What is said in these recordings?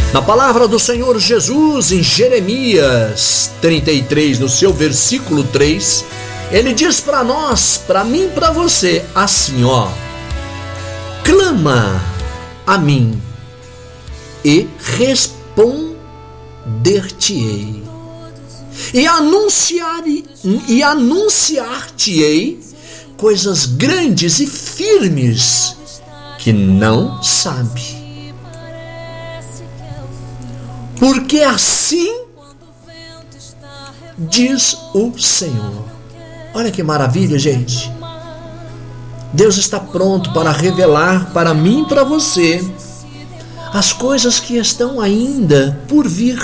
Na palavra do Senhor Jesus, em Jeremias 33, no seu versículo 3, ele diz para nós, para mim, para você, assim, ó: clama a mim e responder-te-ei, e anunciar-te-ei coisas grandes e firmes que não sabe. Porque assim diz o Senhor. Olha que maravilha, gente. Deus está pronto para revelar para mim e para você as coisas que estão ainda por vir.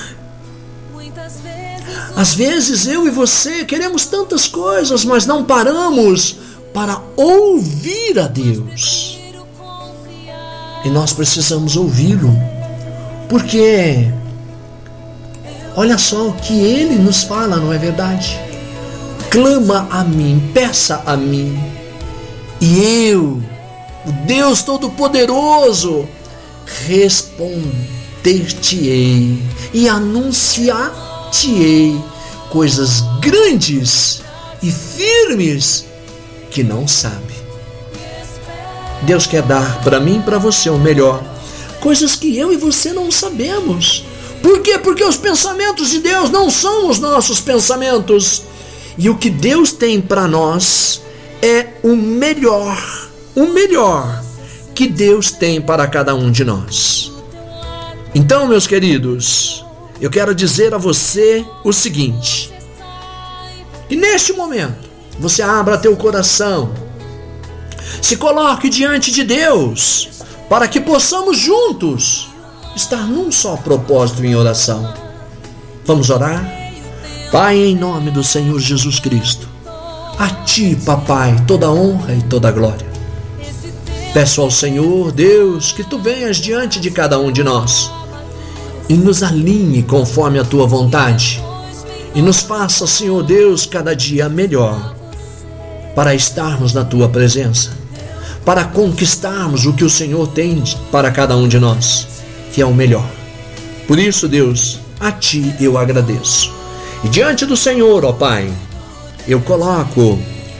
Às vezes eu e você queremos tantas coisas, mas não paramos para ouvir a Deus. E nós precisamos ouvi-lo, porque olha só o que Ele nos fala, não é verdade? Clama a mim, peça a mim, e eu, o Deus Todo-Poderoso, responder-te-ei e anunciar-te-ei coisas grandes e firmes que não sabe. Deus quer dar para mim e para você o melhor, coisas que eu e você não sabemos. Por quê? Porque os pensamentos de Deus não são os nossos pensamentos. E o que Deus tem para nós é o melhor que Deus tem para cada um de nós. Então, meus queridos, eu quero dizer a você o seguinte: que neste momento você abra teu coração, se coloque diante de Deus, para que possamos juntos estar num só propósito em oração. Vamos orar? Pai, em nome do Senhor Jesus Cristo, a Ti, Papai, toda honra e toda glória. Peço ao Senhor, Deus, que Tu venhas diante de cada um de nós e nos alinhe conforme a Tua vontade, e nos faça, Senhor Deus, cada dia melhor, para estarmos na Tua presença, para conquistarmos o que o Senhor tem para cada um de nós, que é o melhor. Por isso, Deus, a Ti eu agradeço. E diante do Senhor, ó Pai, eu coloco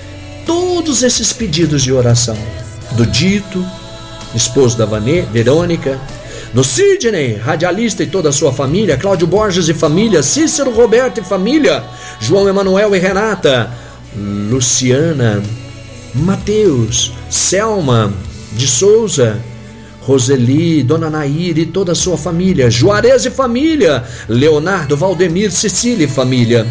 todos esses pedidos de oração do Dito, esposo da Verônica, do Sidney, radialista e toda a sua família, Cláudio Borges e família, Cícero Roberto e família, João Emanuel e Renata, Luciana, Mateus, Selma de Souza, Roseli, Dona Nair e toda a sua família, Juarez e família, Leonardo, Valdemir, Cecília e família,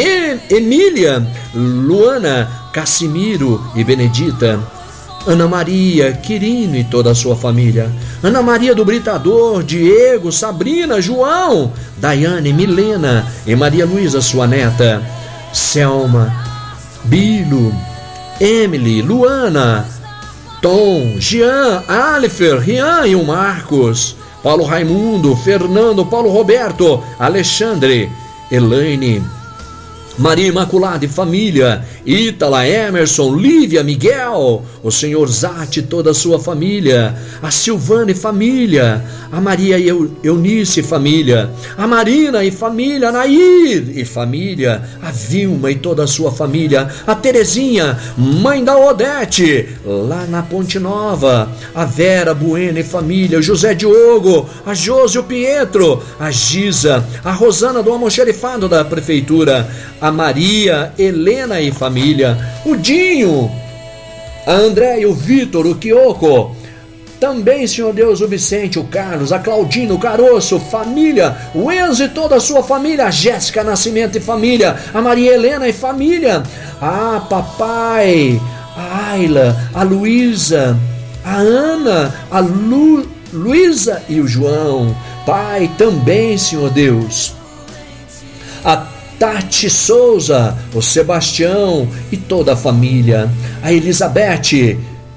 Emília, Luana, Cassimiro e Benedita, Ana Maria, Quirino e toda a sua família, Ana Maria do Britador, Diego, Sabrina, João, Daiane, Milena e Maria Luísa, sua neta, Selma, Bilo, Emily, Luana, Tom, Jean, Alifer, Rian e o Marcos, Paulo Raimundo, Fernando, Paulo Roberto, Alexandre, Elaine, Maria Imaculada e família, Ítala, Emerson, Lívia, Miguel, o senhor Zate e toda a sua família, a Silvana e família, a Maria Eunice e família, a Marina e família, a Nair e família, a Vilma e toda a sua família, a Terezinha, mãe da Odete, lá na Ponte Nova, a Vera Bueno e família, o José Diogo, a Josi e o Pietro, a Giza, a Rosana do almoxerifado da prefeitura, a Maria Helena e família, o Dinho, a André e o Vitor, o Kiyoko, também, Senhor Deus, o Vicente, o Carlos, a Claudina, o Caroço, família, o Enzo e toda a sua família, a Jéssica Nascimento e família, a Maria Helena e família, a papai, a Ayla, a Luísa, a Ana, a Luísa e o João, Pai, também, Senhor Deus, a Tati Souza, o Sebastião e toda a família, a Elizabeth,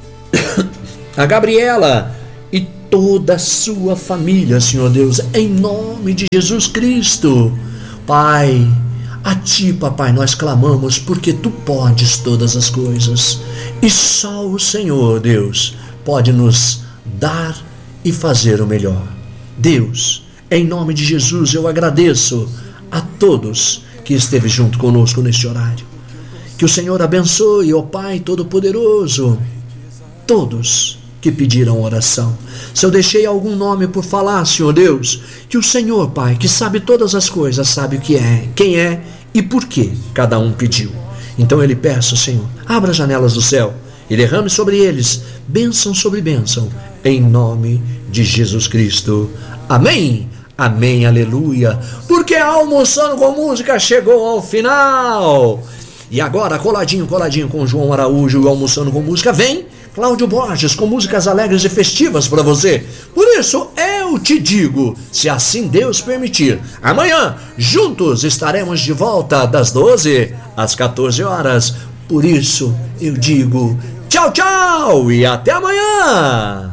a Gabriela e toda a sua família, Senhor Deus, em nome de Jesus Cristo. Pai, a Ti, Papai, nós clamamos, porque Tu podes todas as coisas, e só o Senhor, Deus, pode nos dar e fazer o melhor. Deus, Em nome de Jesus, eu agradeço a todos que esteve junto conosco neste horário. Que o Senhor abençoe, ó Pai Todo-Poderoso, todos que pediram oração. Se eu deixei algum nome por falar, Senhor Deus, que o Senhor, Pai, que sabe todas as coisas, sabe o que é, quem é e por que cada um pediu. Então eu lhe peço, Senhor, abra as janelas do céu e derrame sobre eles bênção sobre bênção, em nome de Jesus Cristo. Amém. Amém, aleluia. Porque Almoçando com Música chegou ao final. E agora, coladinho com João Araújo e Almoçando com Música, vem Cláudio Borges com músicas alegres e festivas para você. Por isso eu te digo, se assim Deus permitir, amanhã juntos estaremos de volta das 12 às 14 horas. Por isso eu digo tchau, tchau e até amanhã.